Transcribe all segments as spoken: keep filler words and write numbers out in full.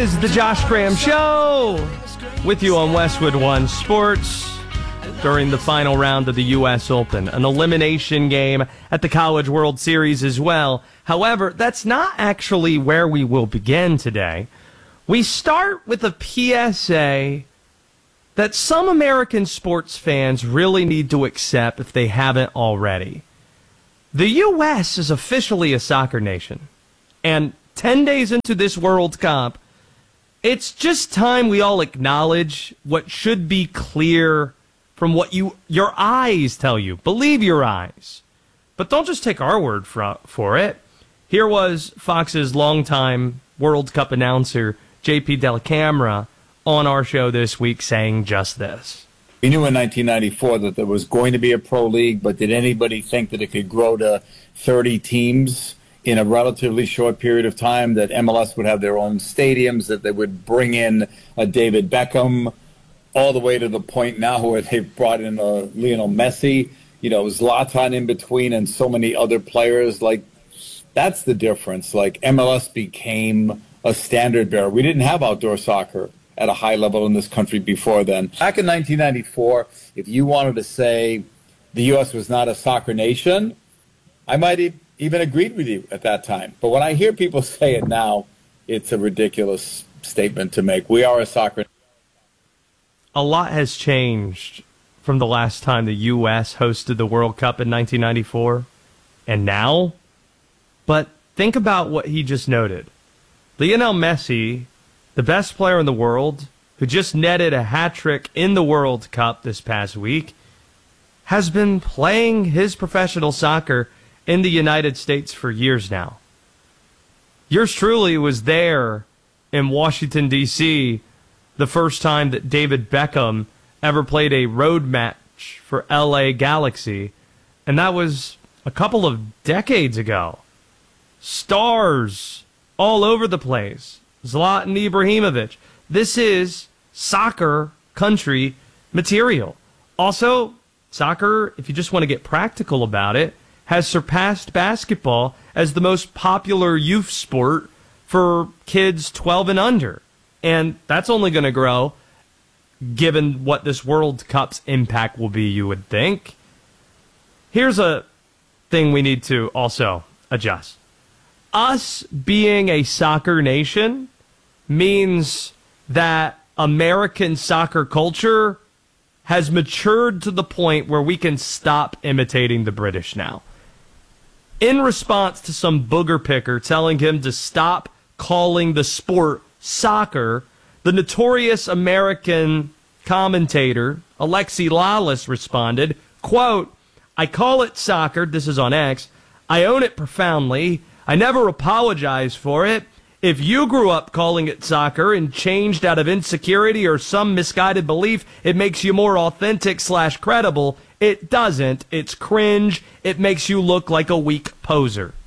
is the Josh Graham Show with you on Westwood One Sports during the final round of the U S Open, an elimination game at the College World Series as well. However, that's not actually where we will begin today. We start with a P S A that some American sports fans really need to accept if they haven't already. The U S is officially a soccer nation, and ten days into this World Cup, it's just time we all acknowledge what should be clear from what you your eyes tell you. Believe your eyes. But don't just take our word for, for it. Here was Fox's longtime World Cup announcer, J P Dellacamera, on our show this week saying just this. We knew in nineteen ninety-four that there was going to be a pro league, but did anybody think that it could grow to thirty teams in a relatively short period of time, that M L S would have their own stadiums, that they would bring in a David Beckham, all the way to the point now where they've brought in a Lionel Messi, you know, Zlatan in between, and so many other players. Like, that's the difference. Like, M L S became a standard bearer. We didn't have outdoor soccer at a high level in this country before then. Back in nineteen ninety-four, if you wanted to say the U S was not a soccer nation, I might e- even agreed with you at that time. But when I hear people say it now, it's a ridiculous statement to make. We are a soccer nation. A lot has changed from the last time the U S hosted the World Cup in nineteen ninety-four and now. But think about what he just noted. Lionel Messi, the best player in the world, who just netted a hat trick in the World Cup this past week, has been playing his professional soccer in the United States for years now. Yours truly was there in Washington, D C the first time that David Beckham ever played a road match for L A Galaxy, and that was a couple of decades ago. Stars all over the place. Zlatan Ibrahimovic. This is soccer country material. Also, soccer, if you just want to get practical about it, has surpassed basketball as the most popular youth sport for kids twelve and under. And that's only going to grow given what this World Cup's impact will be, you would think. Here's a thing we need to also adjust. Us being a soccer nation means that American soccer culture has matured to the point where we can stop imitating the British now. In response to some booger picker telling him to stop calling the sport soccer, the notorious American commentator Alexi Lalas responded, quote, "I call it soccer," this is on X, "I own it profoundly. I never apologize for it. If you grew up calling it soccer and changed out of insecurity or some misguided belief, it makes you more authentic slash credible. It doesn't. It's cringe. It makes you look like a weak poser."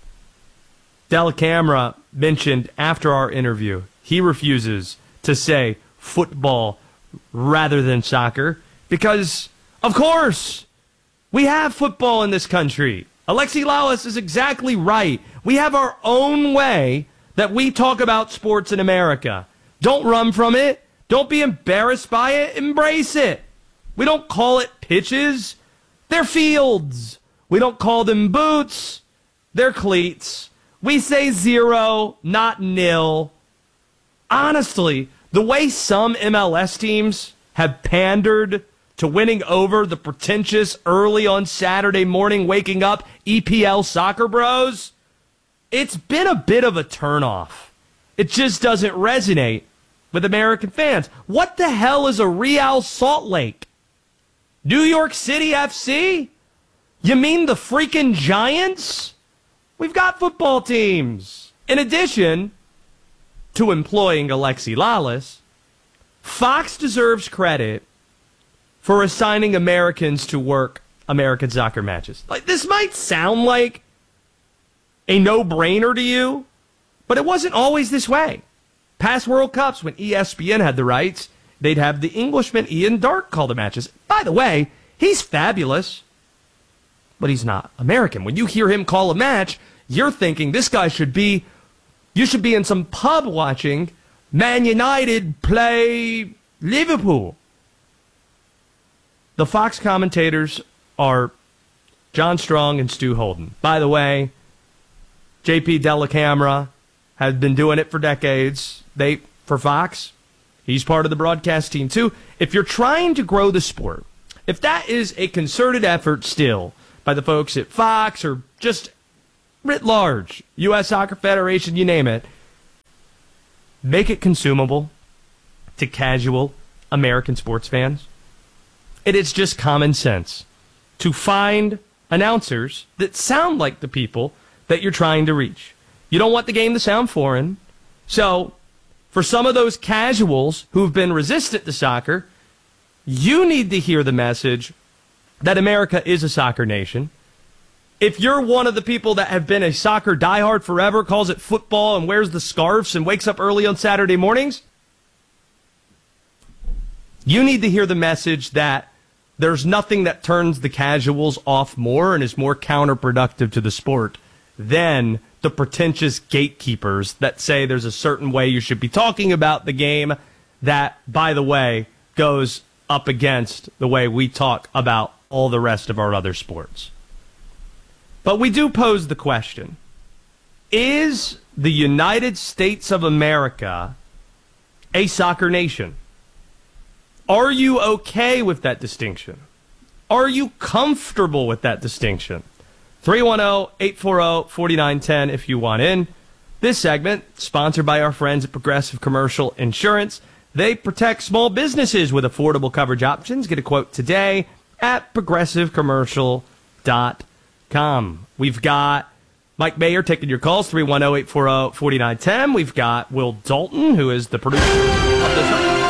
Dellacamera mentioned after our interview he refuses to say football rather than soccer because, of course, we have football in this country. Alexi Lalas is exactly right. We have our own way that we talk about sports in America. Don't run from it. Don't be embarrassed by it. Embrace it. We don't call it pitches. They're fields. We don't call them boots. They're cleats. We say zero, not nil. Honestly, the way some M L S teams have pandered to winning over the pretentious early on Saturday morning waking up E P L soccer bros, it's been a bit of a turnoff. It just doesn't resonate with American fans. What the hell is a Real Salt Lake? New York City F C? You mean the freaking Giants? We've got football teams. In addition to employing Alexi Lalas, Fox deserves credit for assigning Americans to work American soccer matches. Like, this might sound like a no-brainer to you, but it wasn't always this way. Past World Cups, when E S P N had the rights, they'd have the Englishman Ian Darke call the matches. By the way, he's fabulous, but he's not American. When you hear him call a match, you're thinking this guy should be, you should be in some pub watching Man United play Liverpool. The Fox commentators are John Strong and Stu Holden. By the way, J P Dellacamera has been doing it for decades. They for Fox. He's part of the broadcast team, too. If you're trying to grow the sport, if that is a concerted effort still by the folks at Fox or just writ large, U S Soccer Federation, you name it, make it consumable to casual American sports fans. It is just common sense to find announcers that sound like the people that you're trying to reach. You don't want the game to sound foreign. So, for some of those casuals who've been resistant to soccer, you need to hear the message that America is a soccer nation. If you're one of the people that have been a soccer diehard forever, calls it football and wears the scarves and wakes up early on Saturday mornings, you need to hear the message that there's nothing that turns the casuals off more and is more counterproductive to the sport than the pretentious gatekeepers that say there's a certain way you should be talking about the game that, by the way, goes up against the way we talk about all the rest of our other sports. But we do pose the question, is the United States of America a soccer nation? Are you okay with that distinction? Are you comfortable with that distinction? three one zero, eight four zero, four nine one zero if you want in. This segment, sponsored by our friends at Progressive Commercial Insurance. They protect small businesses with affordable coverage options. Get a quote today at progressive commercial dot com. We've got Mike Mayer taking your calls, three one zero, eight four zero, four nine one zero. We've got Will Dalton, who is the producer of this.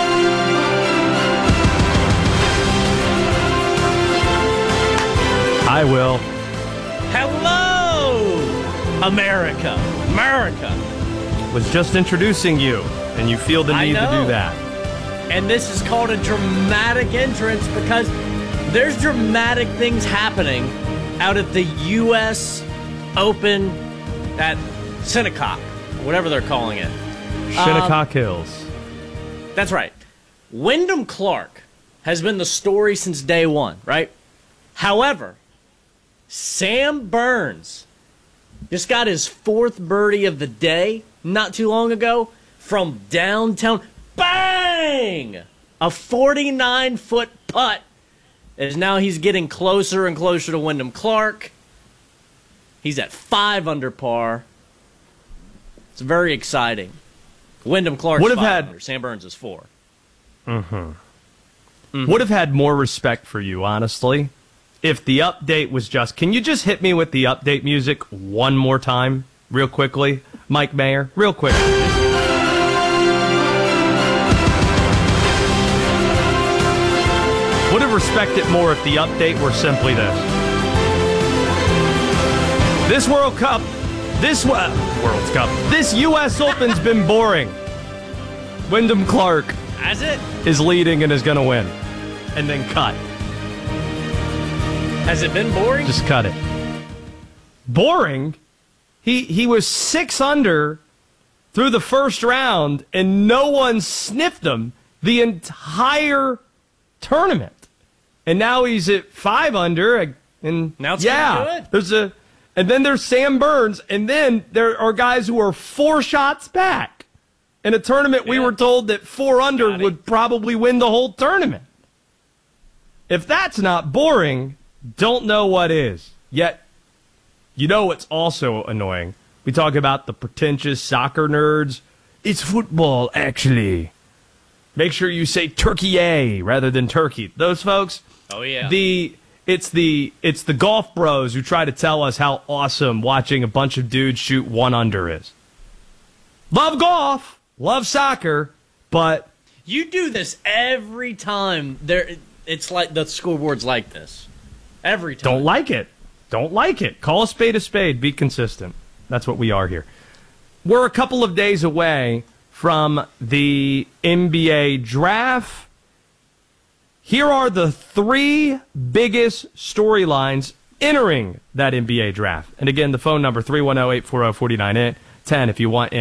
Hi, Will. Hello, America. America. Was just introducing you, and you feel the I need to know. do that. And this is called a dramatic entrance because there's dramatic things happening out at the U S Open at Shinnecock, whatever they're calling it. Shinnecock um, Hills. That's right. Wyndham Clark has been the story since day one, right? However, Sam Burns just got his fourth birdie of the day not too long ago from downtown. Bang! A forty-nine foot putt. As now he's getting closer and closer to Wyndham Clark. He's at five under par. It's very exciting. Wyndham Clark's Would have five had under. Sam Burns is four. Mm-hmm. Mm-hmm. Would have had more respect for you, honestly, if the update was just, can you just hit me with the update music one more time, real quickly, Mike Mayer? Real quick. Would have respected more if the update were simply this. This World Cup, this uh, World Cup, this U S Open's been boring. Wyndham Clark Has it? is leading and is going to win. And then cut. Has it been boring? Just cut it. Boring? He he was six under through the first round, and no one sniffed him the entire tournament. And now he's at five under, and Now it's yeah, getting good. there's a, and then there's Sam Burns, and then there are guys who are four shots back in a tournament. We Yeah. were told that four under Got it. would probably win the whole tournament. If that's not boring, don't know what is. Yet, you know what's also annoying? We talk about the pretentious soccer nerds. It's football, actually. Make sure you say Turkey A rather than Turkey. Those folks. Oh, yeah. The it's the it's the golf bros who try to tell us how awesome watching a bunch of dudes shoot one under is. Love golf, love soccer, but You do this every time. There, it's like the scoreboard's like this. Every time. don't like it. Don't like it. Call a spade a spade. Be consistent. That's what we are here. We're a couple of days away from the N B A draft. Here are the three biggest storylines entering that N B A draft. And again, the phone number, three one zero, eight four zero, four nine one zero if you want in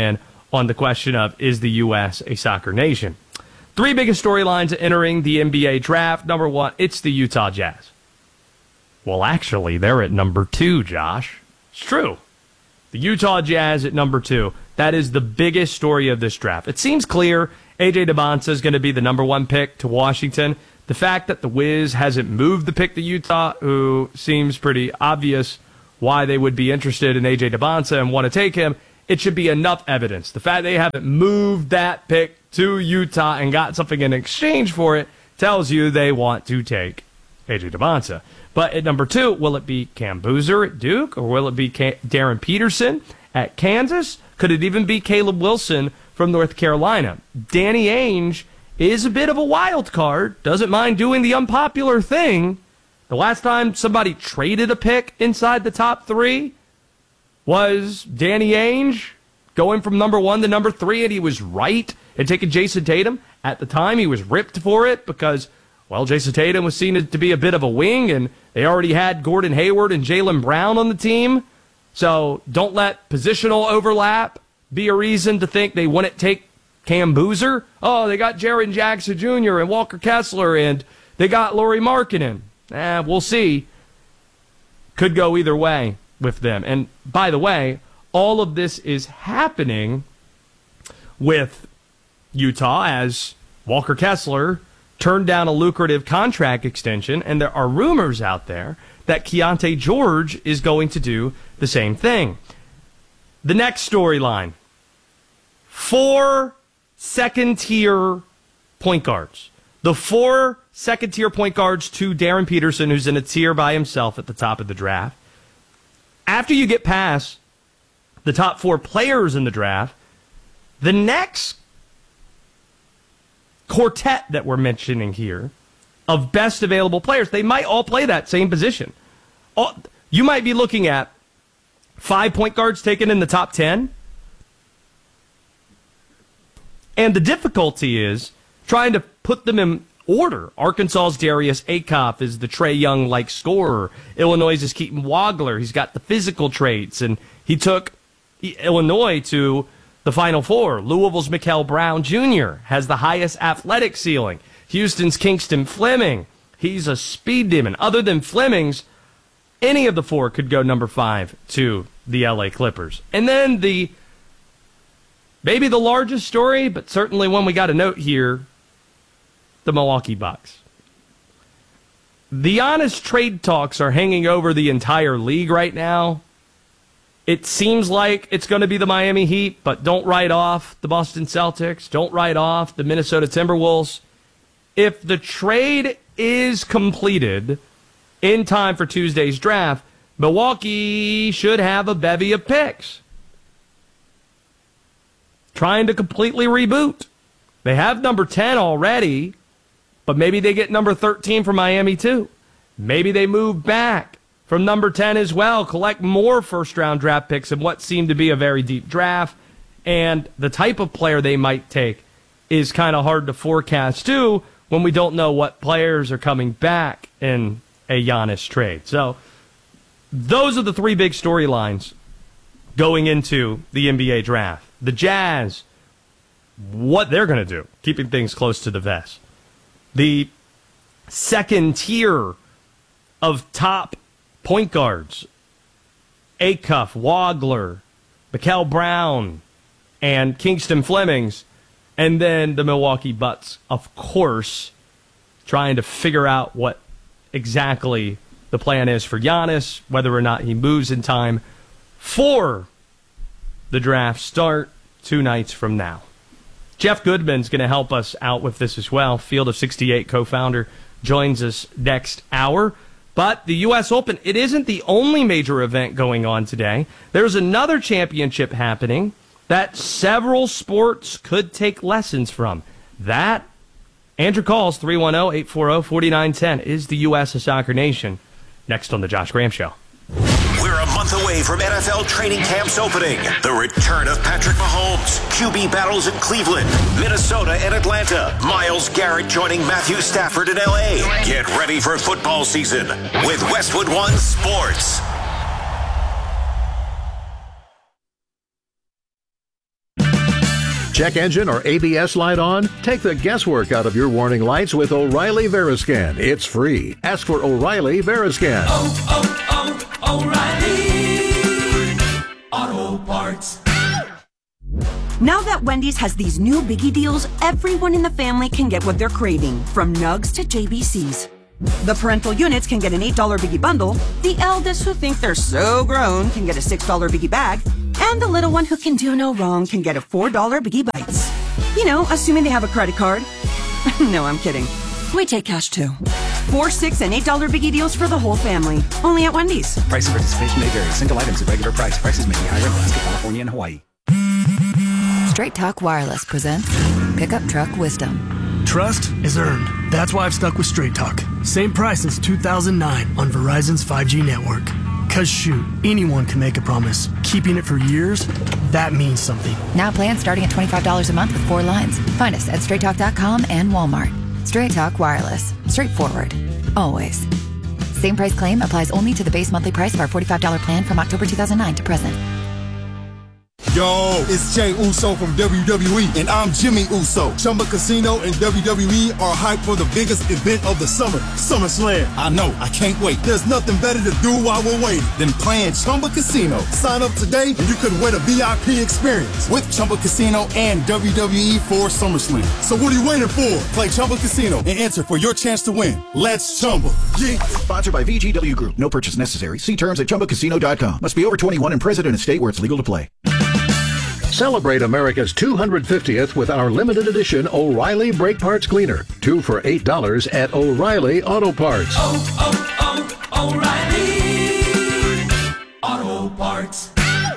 on the question of, is the U S a soccer nation? Three biggest storylines entering the N B A draft. Number one, it's the Utah Jazz. Well, actually, they're at number two, Josh. It's true. The Utah Jazz at number two. That is the biggest story of this draft. It seems clear A J DeBonsa is going to be the number one pick to Washington. The fact that the Wiz hasn't moved the pick to Utah, who seems pretty obvious why they would be interested in A J DeBonsa and want to take him, it should be enough evidence. The fact they haven't moved that pick to Utah and got something in exchange for it tells you they want to take A J DeBonsa. But at number two, will it be Cam Boozer at Duke, or will it be Cam- Darren Peterson at Kansas? Could it even be Caleb Wilson from North Carolina? Danny Ainge is a bit of a wild card, doesn't mind doing the unpopular thing. The last time somebody traded a pick inside the top three was Danny Ainge going from number one to number three, and he was right in taking Jason Tatum. At the time, he was ripped for it because, well, Jason Tatum was seen to be a bit of a wing, and they already had Gordon Hayward and Jaylen Brown on the team. So don't let positional overlap be a reason to think they wouldn't take Cam Boozer. Oh, they got Jaren Jackson Junior and Walker Kessler, and they got Lauri Markkanen. Eh, we'll see. Could go either way with them. And by the way, all of this is happening with Utah as Walker Kessler turned down a lucrative contract extension, and there are rumors out there that Keontae George is going to do the same thing. The next storyline, four second-tier point guards. The four second-tier point guards to Darren Peterson, who's in a tier by himself at the top of the draft. After you get past the top four players in the draft, the next quartet that we're mentioning here of best available players, they might all play that same position. All, you might be looking at five point guards taken in the top ten. And the difficulty is trying to put them in order. Arkansas's Darius Akoff is the Trae Young-like scorer. Illinois' Keaton Wagler. He's got the physical traits, and he took Illinois to the Final Four. Louisville's Mikael Brown Junior has the highest athletic ceiling. Houston's Kingston Fleming. He's a speed demon. Other than Fleming's, any of the four could go number five to the L A Clippers. And then the maybe the largest story, but certainly one we got to note here, the Milwaukee Bucks. The honest trade talks are hanging over the entire league right now. It seems like it's going to be the Miami Heat, but don't write off the Boston Celtics. Don't write off the Minnesota Timberwolves. If the trade is completed in time for Tuesday's draft, Milwaukee should have a bevy of picks. Trying to completely reboot. They have number ten already, but maybe they get number thirteen from Miami too. Maybe they move back from number ten as well, collect more first-round draft picks in what seemed to be a very deep draft, and the type of player they might take is kind of hard to forecast too when we don't know what players are coming back in a Giannis trade. So those are the three big storylines going into the N B A draft. The Jazz, what they're going to do, keeping things close to the vest. The second tier of top point guards, Acuff, Wagler, Mikael Brown, and Kingston Flemings, and then the Milwaukee Bucks, of course, trying to figure out what exactly the plan is for Giannis, whether or not he moves in time for the draft start two nights from now. Jeff Goodman's going to help us out with this as well. Field of sixty-eight co-founder joins us next hour. But the U S Open, it isn't the only major event going on today. There's another championship happening that several sports could take lessons from. That, Andrew Calls, three one zero, eight four zero, four nine one zero, is the U S a soccer nation. Next on The Josh Graham Show. We're a month away from N F L training camps opening. The return of Patrick Mahomes, Q B battles in Cleveland, Minnesota and Atlanta, Myles Garrett joining Matthew Stafford in L A. Get ready for football season with Westwood One Sports. Check engine or A B S light on? Take the guesswork out of your warning lights with O'Reilly Veriscan. It's free. Ask for O'Reilly Veriscan. Oh, oh, oh, O'Reilly Auto Parts. Now that Wendy's has these new biggie deals, everyone in the family can get what they're craving, from nugs to J B Cs. The parental units can get an eight dollar biggie bundle, the eldest who think they're so grown can get a six dollar biggie bag, and the little one who can do no wrong can get a four dollar biggie bites. You know, assuming they have a credit card. No, I'm kidding. We take cash too. Four, six, and eight dollar biggie deals for the whole family. Only at Wendy's. Price and participation may vary. Single items at regular price. Prices may be higher in Alaska, California, and Hawaii. Straight Talk Wireless presents Pickup Truck Wisdom. Trust is earned. That's why I've stuck with Straight Talk. Same price since two thousand nine on Verizon's five G network. Cause shoot, anyone can make a promise. Keeping it for years, that means something. Now plans starting at twenty-five dollars a month with four lines. Find us at straight talk dot com and Walmart. Straight Talk Wireless. Straightforward. Always. Same price claim applies only to the base monthly price of our forty-five dollar plan from October two thousand nine to present. Yo, it's Jay Uso from W W E, and I'm Jimmy Uso. Chumba Casino and W W E are hyped for the biggest event of the summer, SummerSlam. I know, I can't wait. There's nothing better to do while we're waiting than playing Chumba Casino. Sign up today and you could win a V I P experience with Chumba Casino and W W E for SummerSlam. So what are you waiting for? Play Chumba Casino and enter for your chance to win. Let's Chumba. Yeah. Sponsored by V G W Group. No purchase necessary. See terms at chumba casino dot com. Must be over twenty-one and present in a state where it's legal to play. Celebrate America's two hundred fiftieth with our limited edition O'Reilly Brake Parts Cleaner. Two for eight dollars at O'Reilly Auto Parts. Oh, oh, oh, O'Reilly Auto Parts.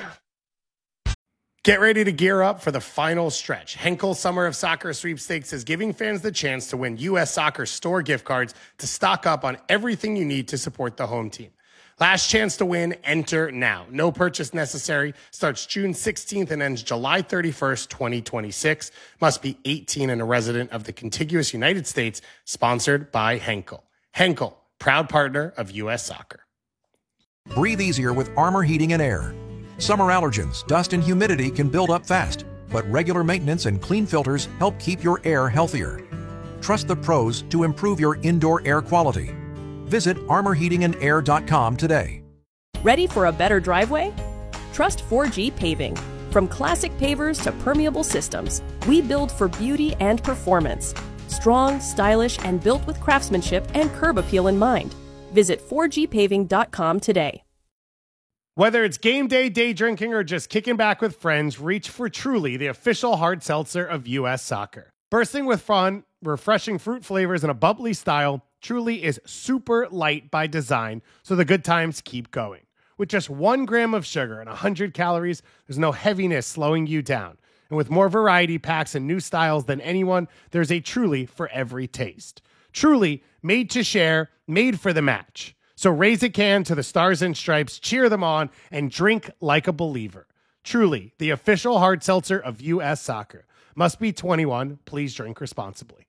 Get ready to gear up for the final stretch. Henkel Summer of Soccer Sweepstakes is giving fans the chance to win U S Soccer store gift cards to stock up on everything you need to support the home team. Last chance to win, enter now. No purchase necessary. Starts June sixteenth and ends July thirty-first, twenty twenty-six. Must be eighteen and a resident of the contiguous United States. Sponsored by Henkel. Henkel, proud partner of U S Soccer. Breathe easier with Armor Heating and Air. Summer allergens, dust, and humidity can build up fast, but regular maintenance and clean filters help keep your air healthier. Trust the pros to improve your indoor air quality. Visit armor heating and air dot com today. Ready for a better driveway? Trust four G Paving. From classic pavers to permeable systems, we build for beauty and performance. Strong, stylish, and built with craftsmanship and curb appeal in mind. Visit four G paving dot com today. Whether it's game day, day drinking, or just kicking back with friends, reach for Truly, the official hard seltzer of U S Soccer. Bursting with fun, refreshing fruit flavors, and a bubbly style, Truly is super light by design, so the good times keep going. With just one gram of sugar and one hundred calories, there's no heaviness slowing you down. And with more variety packs and new styles than anyone, there's a Truly for every taste. Truly, made to share, made for the match. So raise a can to the Stars and Stripes, cheer them on, and drink like a believer. Truly, the official hard seltzer of U S Soccer. Must be twenty-one. Please drink responsibly.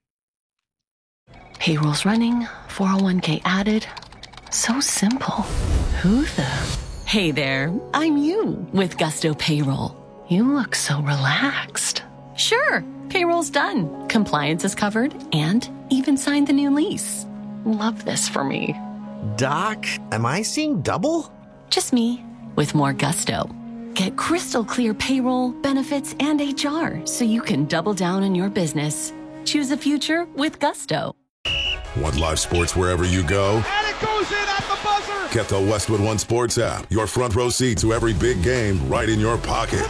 Payroll's running, four oh one k added. So simple. Who the? Hey there, I'm you with Gusto Payroll. You look so relaxed. Sure, payroll's done. Compliance is covered and even signed the new lease. Love this for me. Doc, am I seeing double? Just me with more gusto. Get crystal clear payroll, benefits, and H R so you can double down on your business. Choose the future with Gusto. Want live sports wherever you go? And it goes in at the buzzer! Get the Westwood One Sports app. Your front row seat to every big game right in your pocket.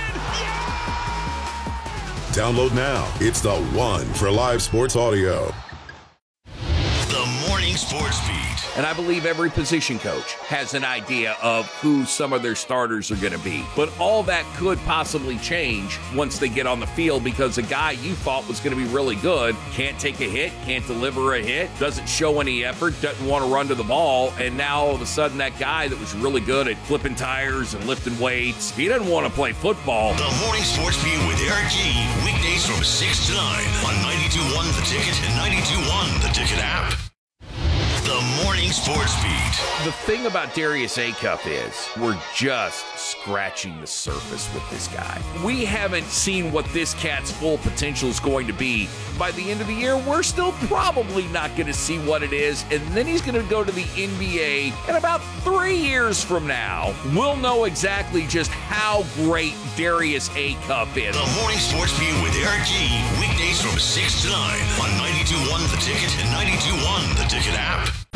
Download now. It's the one for live sports audio. The Morning Sports Beat. And I believe every position coach has an idea of who some of their starters are going to be. But all that could possibly change once they get on the field, because a guy you thought was going to be really good can't take a hit, can't deliver a hit, doesn't show any effort, doesn't want to run to the ball. And now all of a sudden that guy that was really good at flipping tires and lifting weights, he doesn't want to play football. The Morning Sports Beat with Eric G. Weekdays from six to nine on ninety-two point one The Ticket and ninety-two point one The Ticket app. The The Morning Sports Beat. The thing about Darius Acuff is we're just scratching the surface with this guy. We haven't seen what this cat's full potential is going to be. By the end of the year, we're still probably not going to see what it is, and then he's going to go to the N B A, and about three years from now, we'll know exactly just how great Darius Acuff is. The Morning Sports Beat with Eric G. Weekdays from six to nine on ninety-two point one The Ticket and ninety-two point one The Ticket app.